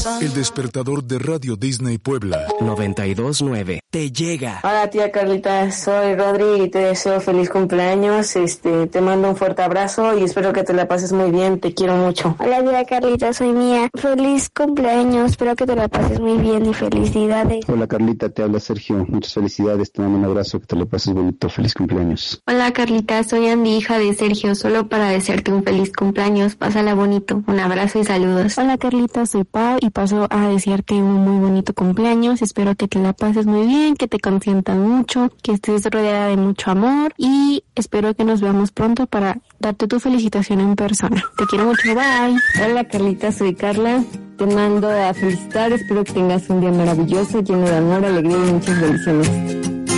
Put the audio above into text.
El despertador de Radio Disney Puebla 92.9 te llega. Hola tía Carlita, soy Rodri y te deseo feliz cumpleaños. Te mando un fuerte abrazo y espero que te la pases muy bien, te quiero mucho. Hola tía Carlita, soy Mía. Feliz cumpleaños, espero que te la pases muy bien y felicidades. Hola Carlita, te habla Sergio, muchas felicidades, te mando un abrazo, que te lo pases bonito, feliz cumpleaños. Hola Carlita, soy Andy, hija de Sergio, solo para desearte un feliz cumpleaños, pásala bonito, un abrazo y saludos. Hola Carlita, soy Pau y paso a desearte un muy bonito cumpleaños, espero que te la pases muy bien, que te consientan mucho, que estés rodeada de mucho amor y espero que nos veamos pronto para darte tu felicitación en persona. Te quiero mucho, bye. Hola Carlita, soy Carla, te mando a felicitar, espero que tengas un día maravilloso, lleno de amor, alegría y muchas bendiciones.